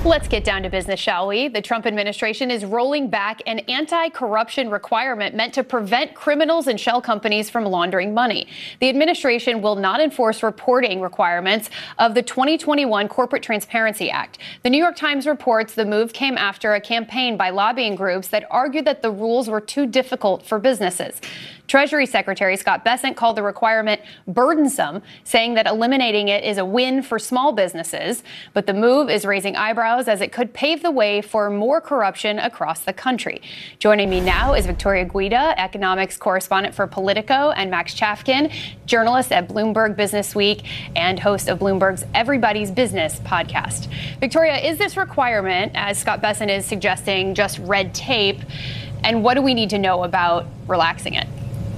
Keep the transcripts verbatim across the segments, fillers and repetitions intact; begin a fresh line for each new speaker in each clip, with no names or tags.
Let's get down to business, shall we? The Trump administration is rolling back an anti-corruption requirement meant to prevent criminals and shell companies from laundering money. The administration will not enforce reporting requirements of the twenty twenty-one Corporate Transparency Act. The New York Times reports the move came after a campaign by lobbying groups that argued that the rules were too difficult for businesses. Treasury Secretary Scott Bessent called the requirement burdensome, saying that eliminating it is a win for small businesses. But the move is raising eyebrows as it could pave the way for more corruption across the country. Joining me now is Victoria Guida, economics correspondent for Politico, and Max Chafkin, journalist at Bloomberg Businessweek and host of Bloomberg's Everybody's Business podcast. Victoria, is this requirement, as Scott Bessent is suggesting, just red tape? And what do we need to know about relaxing it?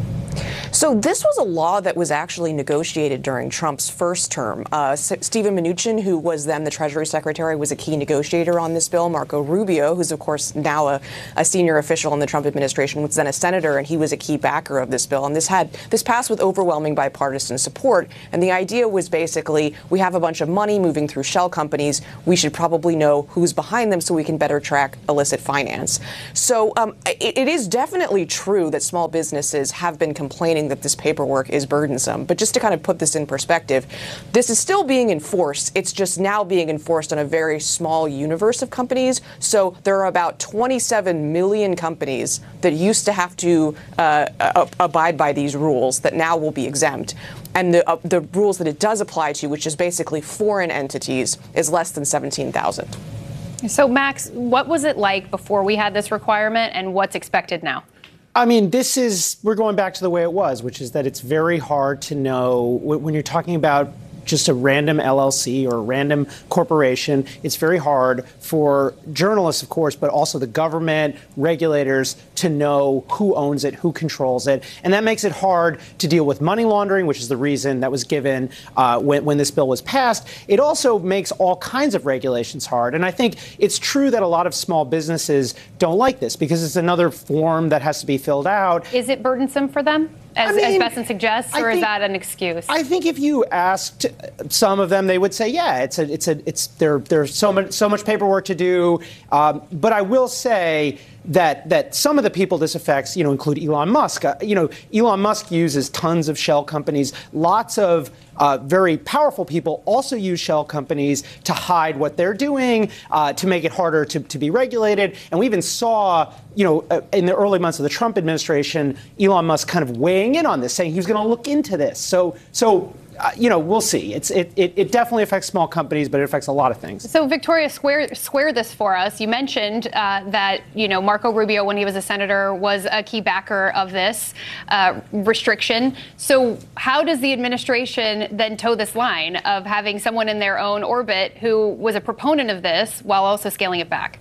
So this was a law that was actually negotiated during Trump's first term. Uh, S- Steven Mnuchin, who was then the Treasury Secretary, was a key negotiator on this bill. Marco Rubio, who's, of course, now a, a senior official in the Trump administration, was then a senator, and he was a key backer of this bill. And this had this passed with overwhelming bipartisan support. And the idea was basically, we have a bunch of money moving through shell companies. We should probably know who's behind them so we can better track illicit finance. So um, it, it is definitely true that small businesses have been complaining that this paperwork is burdensome. But just to kind of put this in perspective, this is still being enforced. It's just now being enforced on a very small universe of companies. So there are about twenty-seven million companies that used to have to uh, uh, abide by these rules that now will be exempt. And the, uh, the rules that it does apply to, which is basically foreign entities, is less than seventeen thousand.
So, Max, what was it like before we had this requirement, and what's expected now?
I mean, this is, we're going back to the way it was, which is that it's very hard to know when you're talking about just a random L L C or a random corporation. It's very hard for journalists, of course, but also the government, regulators to know who owns it, who controls it. And that makes it hard to deal with money laundering, which is the reason that was given uh, when, when this bill was passed. It also makes all kinds of regulations hard. And I think it's true that a lot of small businesses don't like this because it's another form that has to be filled out.
Is it burdensome for them? As,
I mean,
as Bessent suggests, or
think,
is that an excuse?
I think if you asked some of them, they would say, "Yeah, it's a, it's a, it's there. There's so much, so much paperwork to do." Um, but I will say that that some of the people this affects, you know, include Elon Musk. Uh, you know, Elon Musk uses tons of shell companies. Lots of uh, very powerful people also use shell companies to hide what they're doing, uh, to make it harder to, to be regulated. And we even saw, you know, uh, in the early months of the Trump administration, Elon Musk kind of weighing in on this, saying he was going to look into this. So, so. Uh, you know, we'll see. It's it, it it definitely affects small companies, but it affects a lot of things.
So, Victoria, square square this for us. You mentioned uh, that, you know, Marco Rubio, when he was a senator, was a key backer of this uh, restriction. So how does the administration then toe this line of having someone in their own orbit who was a proponent of this while also scaling it back?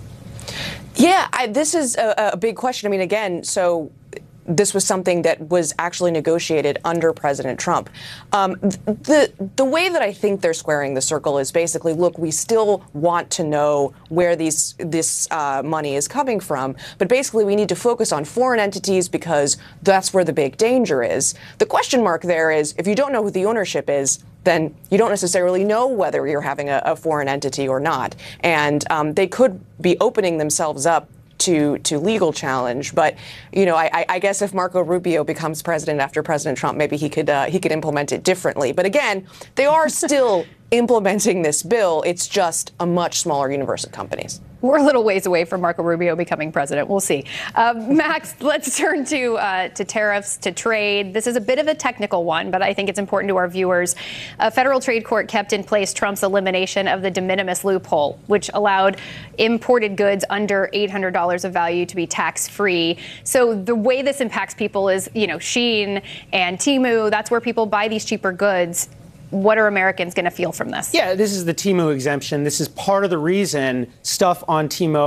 Yeah, I, this is a, a big question. I mean, again, so this was something that was actually negotiated under President Trump. Um, the the way that I think they're squaring the circle is basically, look, we still want to know where these this uh, money is coming from, but basically we need to focus on foreign entities because that's where the big danger is. The question mark there is, if you don't know who the ownership is, then you don't necessarily know whether you're having a, a foreign entity or not. And um, they could be opening themselves up to to legal challenge. But, you know, I, I guess if Marco Rubio becomes president after President Trump, maybe he could uh, he could implement it differently. But again, they are still implementing this bill. It's just a much smaller universe of companies.
We're a little ways away from Marco Rubio becoming president. We'll see. Uh, Max, let's turn to uh, to tariffs, to trade. This is a bit of a technical one, but I think it's important to our viewers. A federal trade court kept in place Trump's elimination of the de minimis loophole, which allowed imported goods under eight hundred dollars of value to be tax-free. So the way this impacts people is, you know, Shein and Temu, that's where people buy these cheaper goods. What are Americans going to feel from this?
Yeah, this is the Temu exemption. This is part of the reason stuff on Temu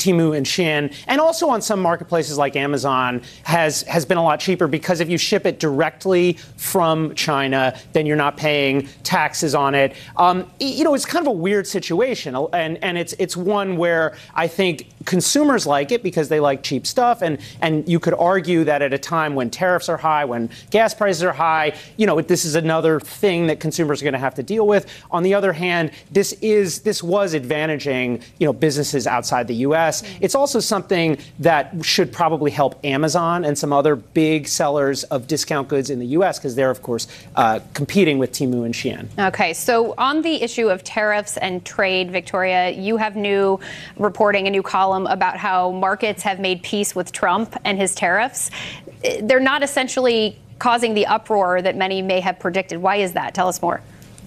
Temu and Shein, and also on some marketplaces like Amazon, has has been a lot cheaper because if you ship it directly from China, then you're not paying taxes on it. Um, you know, it's kind of a weird situation, and and it's it's one where I think consumers like it because they like cheap stuff, and and you could argue that at a time when tariffs are high, when gas prices are high, you know, this is another thing that consumers are going to have to deal with. On the other hand, this is this was advantaging, you know, businesses outside the U S. It's also something that should probably help Amazon and some other big sellers of discount goods in the U S because they're, of course, uh, competing with Temu and Shein.
Okay, so on the issue of tariffs and trade, Victoria, you have new reporting, a new column about how markets have made peace with Trump and his tariffs. They're not essentially causing the uproar that many may have predicted. Why is that? Tell us more.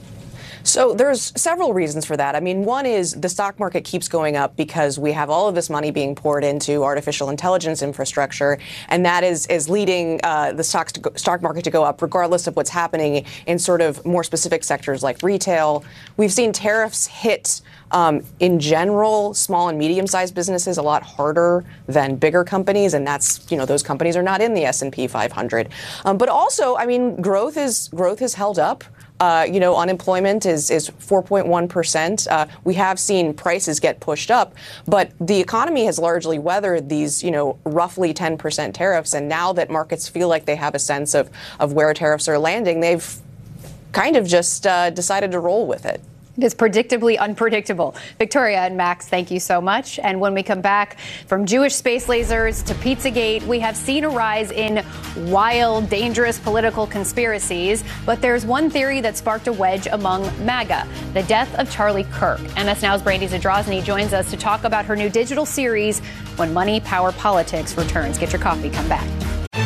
So there's several reasons for that. I mean, one is the stock market keeps going up because we have all of this money being poured into artificial intelligence infrastructure, and that is is leading uh, the stocks to go, stock market to go up, regardless of what's happening in sort of more specific sectors like retail. We've seen tariffs hit, um, in general, small and medium-sized businesses a lot harder than bigger companies, and that's, you know, those companies are not in the S and P five hundred. Um, but also, I mean, growth is growth is held up. Uh, you know, unemployment is is four point one percent. Uh, we have seen prices get pushed up, but the economy has largely weathered these, you know, roughly ten percent tariffs. And now that markets feel like they have a sense of, of where tariffs are landing, they've kind of just uh, decided to roll with it.
It is predictably unpredictable. Victoria and Max, thank you so much. And when we come back, from Jewish space lasers to Pizzagate, we have seen a rise in wild, dangerous political conspiracies. But there's one theory that sparked a wedge among MAGA, the death of Charlie Kirk. M S Now's Brandy Zadrozny joins us to talk about her new digital series, When Money, Power, Politics returns. Get your coffee, come back.